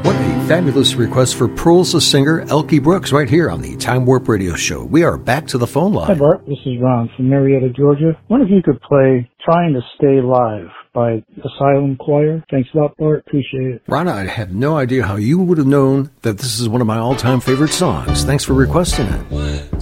What a fabulous request for Pearls of singer Elkie Brooks right here on the Time Warp Radio Show. We are back to the phone line. Hi, Bart. This is Ron from Marietta, Georgia. I wonder if you could play Trying to Stay Live by Asylum Choir. Thanks a lot, Bart. Appreciate it. Ron, I have no idea how you would have known that this is one of my all-time favorite songs. Thanks for requesting it.